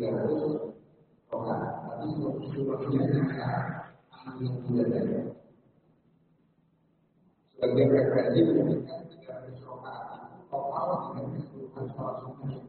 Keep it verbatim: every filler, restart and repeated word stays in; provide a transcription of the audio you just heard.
ratus rokaat. Tapi seluruhnya hanya yang tidak ada. Sebagian referensi menyebutkan tiga ratus rokaat total dengan keseluruhan sholat sunnah